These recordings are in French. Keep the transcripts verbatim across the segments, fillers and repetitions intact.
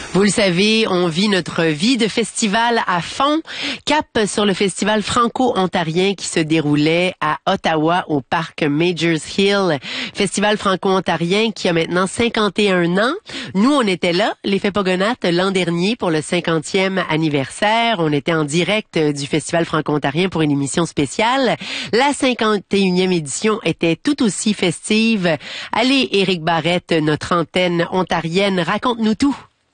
Vous le savez, on vit notre vie de festival à fond. Cap sur le festival franco-ontarien qui se déroulait à Ottawa au parc Majors Hill. Festival franco-ontarien qui a maintenant cinquante et un ans. Nous, on était là, les Fépogonates, l'an dernier pour le cinquantième anniversaire. On était en direct du festival franco-ontarien pour une émission spéciale. La cinquante et unième édition était tout aussi festive. Allez, Éric Barrette, notre antenne ontarienne, raconte-nous tout.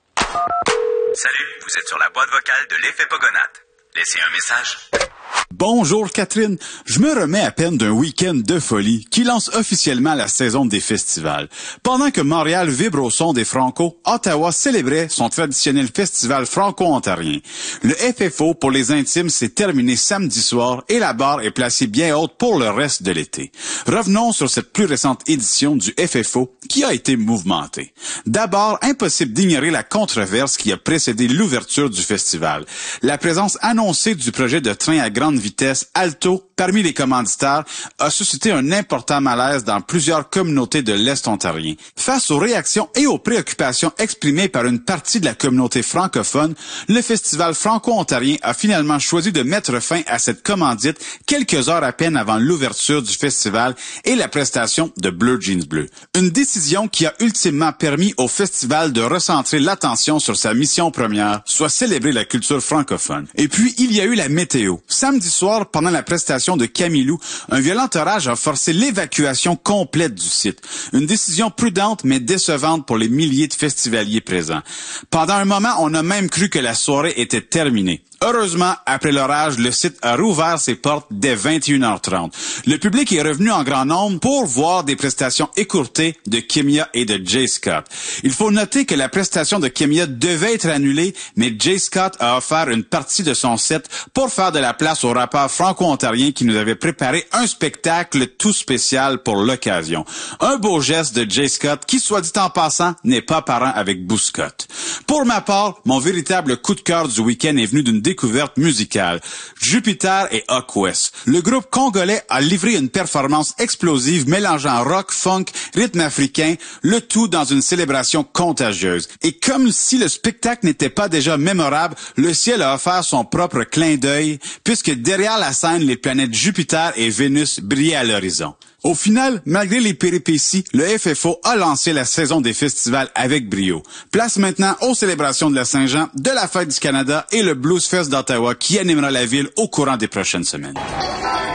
Salut, vous êtes sur la boîte vocale de l'Effet Pogonate. Laissez un message. Bonjour Catherine, je me remets à peine d'un week-end de folie qui lance officiellement la saison des festivals. Pendant que Montréal vibre au son des Franco, Ottawa célébrait son traditionnel festival franco-ontarien. Le F F O pour les intimes s'est terminé samedi soir et la barre est placée bien haute pour le reste de l'été. Revenons sur cette plus récente édition du F F O qui a été mouvementée. D'abord, impossible d'ignorer la controverse qui a précédé l'ouverture du festival. La présence annoncée du projet de train à grande vitesse Alto parmi les commanditaires a suscité un important malaise dans plusieurs communautés de l'Est ontarien. Face aux réactions et aux préoccupations exprimées par une partie de la communauté francophone, le festival franco-ontarien a finalement choisi de mettre fin à cette commandite quelques heures à peine avant l'ouverture du festival et la prestation de Bleu Jeans Bleu. Une décision qui a ultimement permis au festival de recentrer l'attention sur sa mission première, soit célébrer la culture francophone. Et puis, il y a eu la météo. Samedi soir, pendant la prestation de Camilou, un violent orage a forcé l'évacuation complète du site. Une décision prudente mais décevante pour les milliers de festivaliers présents. Pendant un moment, on a même cru que la soirée était terminée. Heureusement, après l'orage, le site a rouvert ses portes dès vingt et une heures trente. Le public est revenu en grand nombre pour voir des prestations écourtées de Kimia et de Jay Scott. Il faut noter que la prestation de Kimia devait être annulée, mais Jay Scott a offert une partie de son set pour faire de la place au rappeur franco-ontarien qui nous avait préparé un spectacle tout spécial pour l'occasion. Un beau geste de Jay Scott qui, soit dit en passant, n'est pas parent avec Bouscott. Pour ma part, mon véritable coup de cœur du week-end est venu d'une découverte musicale. Jupiter et Hawk West. Le groupe congolais a livré une performance explosive mélangeant rock, funk, rythme africain, le tout dans une célébration contagieuse. Et comme si le spectacle n'était pas déjà mémorable, le ciel a offert son propre clin d'œil, puisque derrière la scène, les planètes Jupiter et Vénus brillaient à l'horizon. Au final, malgré les péripéties, le F F O a lancé la saison des festivals avec brio. Place maintenant aux célébrations de la Saint-Jean, de la Fête du Canada et le Blues Fest d'Ottawa qui animera la ville au courant des prochaines semaines.